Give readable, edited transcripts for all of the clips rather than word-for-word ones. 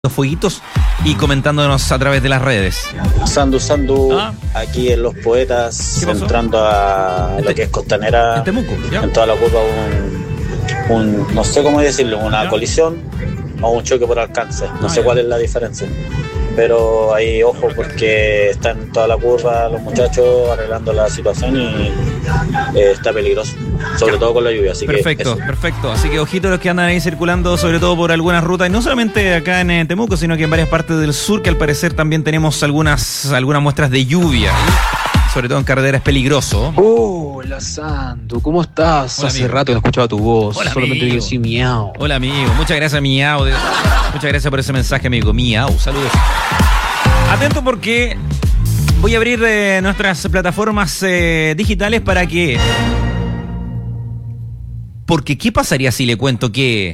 los fueguitos y comentándonos a través de las redes. Sandu, aquí en Los Poetas, entrando a lo que es Costanera, en Temuco, ¿ya? En toda la curva no sé cómo decirlo, una colisión o un choque por alcance, no sé cuál es la diferencia. Pero ahí ojo porque están en toda la curva los muchachos arreglando la situación y está peligroso, sobre todo con la lluvia. Así perfecto. Así que ojito los que andan ahí circulando, sobre todo por algunas rutas, y no solamente acá en Temuco, sino que en varias partes del sur, que al parecer también tenemos algunas muestras de lluvia. Sobre todo en carretera es peligroso. Hola, Sandu, ¿cómo estás? Hola, hace amigo. rato que no escuchaba tu voz. Hola, solamente amigo. digo sí, miau. Hola, amigo. Muchas gracias, miau. Muchas gracias por ese mensaje, amigo. Miau. Saludos. Atento porque voy a abrir nuestras plataformas digitales para que... Porque ¿qué pasaría si le cuento que...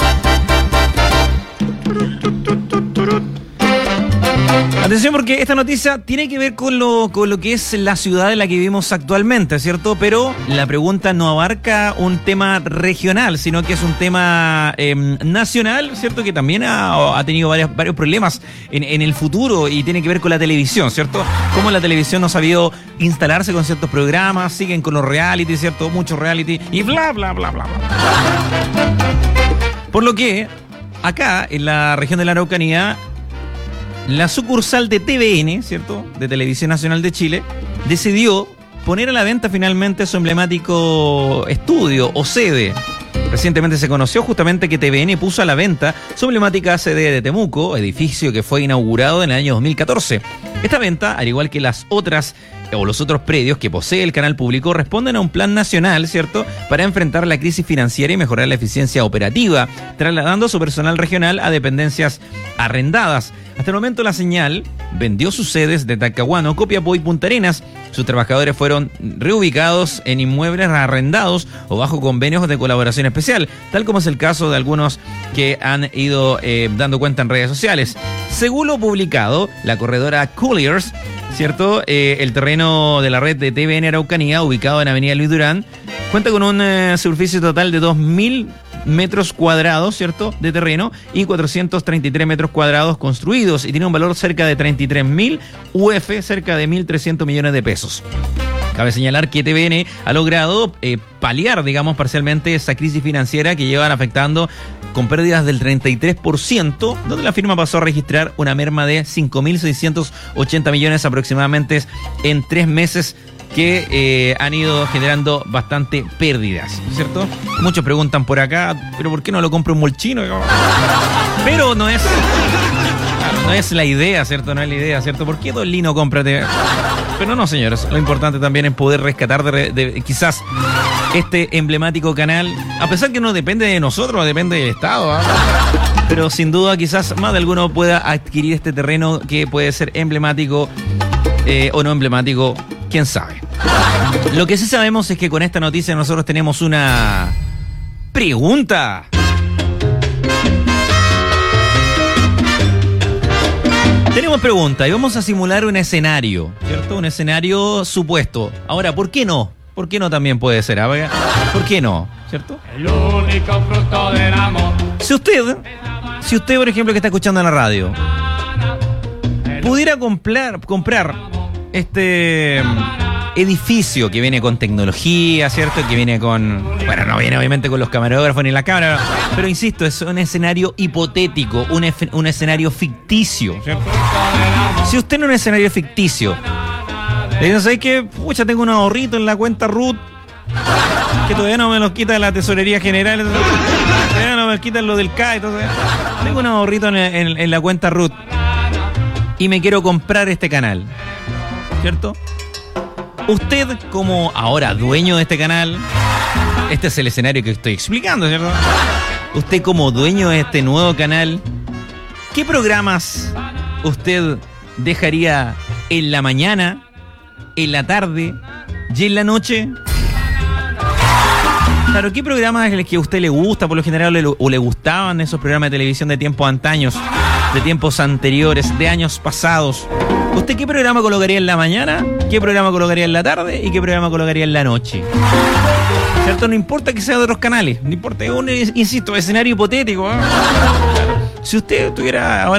Atención porque esta noticia tiene que ver con lo que es la ciudad en la que vivimos actualmente, ¿cierto? Pero la pregunta no abarca un tema regional, sino que es un tema nacional, ¿cierto? Que también ha tenido varios problemas en el futuro y tiene que ver con la televisión, ¿cierto? Cómo la televisión no ha sabido instalarse con ciertos programas, siguen con los reality, ¿cierto? Muchos reality y bla, bla, bla, bla, bla. Por lo que acá, en la región de la Araucanía, la sucursal de TVN, ¿cierto?, de Televisión Nacional de Chile, decidió poner a la venta finalmente su emblemático estudio o sede. Recientemente se conoció justamente que TVN puso a la venta su emblemática sede de Temuco, edificio que fue inaugurado en el año 2014. Esta venta, al igual que las otras o los otros predios que posee el canal público, responden a un plan nacional, ¿cierto?, para enfrentar la crisis financiera y mejorar la eficiencia operativa, trasladando su personal regional a dependencias arrendadas. Hasta el momento la señal vendió sus sedes de Talcahuano, Copiapó y Punta Arenas. Sus trabajadores fueron reubicados en inmuebles arrendados o bajo convenios de colaboración especial, tal como es el caso de algunos que han ido dando cuenta en redes sociales. Según lo publicado, la corredora Colliers, ¿cierto? El terreno de la red de TVN Araucanía, ubicado en Avenida Luis Durán, cuenta con una superficie total de 2.000 metros cuadrados, ¿cierto?, de terreno y 433 metros cuadrados construidos y tiene un valor cerca de 33.000 UF, cerca de 1.300 millones de pesos. Cabe señalar que TVN ha logrado paliar, digamos, parcialmente esa crisis financiera que llevan afectando con pérdidas del 33%, donde la firma pasó a registrar una merma de 5.680 millones aproximadamente en 3 meses que han ido generando bastante pérdidas, ¿cierto? Muchos preguntan por acá, ¿pero por qué no lo compro un molchino? Pero no es la idea, ¿cierto? No es la idea, ¿cierto? ¿Por qué Don Lino cómprate? Pero no, señores, lo importante también es poder rescatar de quizás este emblemático canal, a pesar que no depende de nosotros, depende del Estado, ¿eh? Pero sin duda quizás más de alguno pueda adquirir este terreno que puede ser emblemático o no emblemático, quién sabe. Lo que sí sabemos es que con esta noticia nosotros tenemos una pregunta. Tenemos pregunta y vamos a simular un escenario, ¿cierto? Un escenario supuesto. Ahora, ¿por qué no? ¿Por qué no también puede ser? ¿Por qué no? ¿Cierto? El único fruto del amor. Si usted, por ejemplo, que está escuchando en la radio, pudiera comprar este edificio que viene con tecnología, ¿cierto? Que viene con... Bueno, no viene obviamente con los camarógrafos ni la cámara, pero insisto, es un escenario hipotético, un escenario ficticio, ¿cierto? Si usted en un escenario ficticio le dice, ¿sabes qué? Pucha, tengo un ahorrito en la cuenta RUT que todavía no me los quita la tesorería general, todavía no me quitan lo del CAE, entonces tengo un ahorrito en la cuenta RUT y me quiero comprar este canal, ¿cierto? Usted, como ahora dueño de este canal, este es el escenario que estoy explicando, ¿cierto? Usted como dueño de este nuevo canal, ¿qué programas usted dejaría en la mañana, en la tarde y en la noche? Claro, ¿qué programas es el que a usted le gusta por lo general o le gustaban esos programas de televisión de tiempos antaños, de tiempos anteriores, de años pasados? ¿Usted qué programa colocaría en la mañana? ¿Qué programa colocaría en la tarde? ¿Y qué programa colocaría en la noche? ¿Cierto? No importa que sea de otros canales, no importa, es un, insisto, escenario hipotético, ¿eh? Si usted tuviera ahora